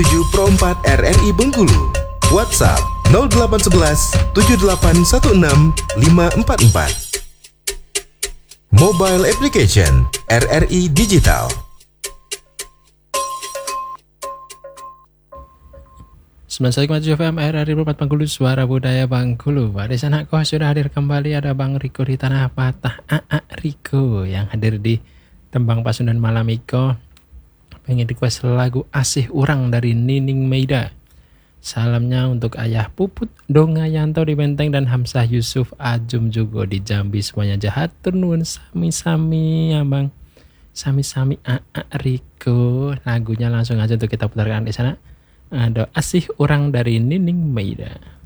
7 Pro 4 RRI Bengkulu. WhatsApp 0811 7816 544. Mobile application RRI Digital. Assalamualaikum FM RRI Bengkulu, suara budaya Bengkulu. Pada sana kau sudah hadir kembali, ada Bang Riko di Tanah Patah. Riko yang hadir di Tembang Pasundan Malam Iko. Pengen request lagu Asih Urang dari Nining Meida. Salamnya untuk Ayah Puput, Donga Yanto di Benteng, dan Hamzah Yusuf Ajum juga di Jambi. Semuanya jahat turun sami-sami ya Bang. Sami-sami Riko. Lagunya langsung aja untuk kita putarkan di sana. Ada Asih Urang dari Nining Meida.